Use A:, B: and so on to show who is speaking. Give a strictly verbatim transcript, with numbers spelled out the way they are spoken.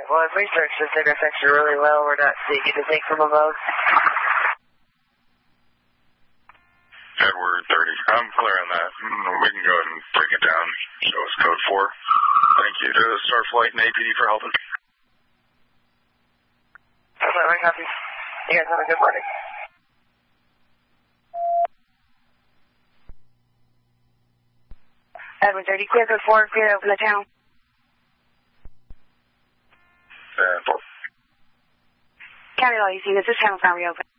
A: well, if researched this intersection really well, we're not seeing anything from above.
B: Edward thirty. I'm clear on that. We can go ahead and break it down. Show us code four. Thank you. To Start Flight and A P D for helping.
A: Absolutely, copy. You guys have a good morning. Edward thirty, clear code four, clear to open the channel.
B: And four.
A: County Law, you see this is channel now reopened.